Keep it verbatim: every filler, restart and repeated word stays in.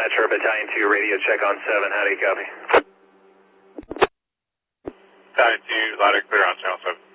dispatcher, Battalion two, radio check on seven. How do you copy? Battalion two, loud and clear on channel seven.